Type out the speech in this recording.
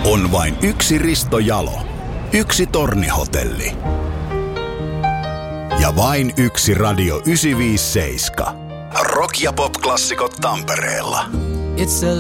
On vain yksi Risto Jalo, yksi Tornihotelli ja vain yksi Radio 957. Rock- ja pop-klassikot Tampereella. It's a